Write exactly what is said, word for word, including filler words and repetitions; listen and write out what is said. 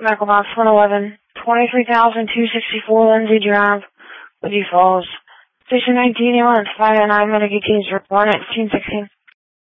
Mailbox one eleven, twenty-three thousand two hundred sixty-four Lindsay Drive, Woody Falls. Station nineteen, ambulance five nine, medical case report at fifteen sixteen.